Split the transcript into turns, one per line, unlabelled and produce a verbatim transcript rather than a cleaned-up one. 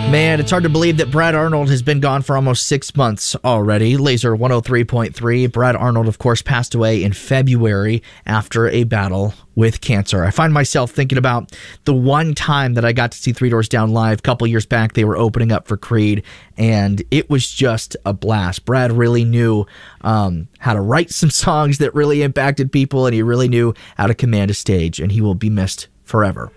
Man, it's hard to believe that Brad Arnold has been gone for almost six months already. Laser one oh three point three. Brad Arnold, of course, passed away in February after a battle with cancer. I find myself thinking about the one time that I got to see Three Doors Down live a couple years back. They were opening up for Creed, and it was just a blast. Brad really knew um, how to write some songs that really impacted people, and he really knew how to command a stage, and he will be missed forever.